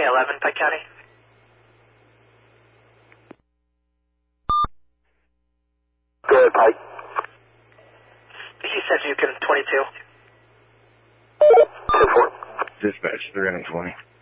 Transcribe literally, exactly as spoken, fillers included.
eleven, Pike County. Go ahead, Pike. He said you can twenty-two. ten four. Dispatch, three hundred twenty.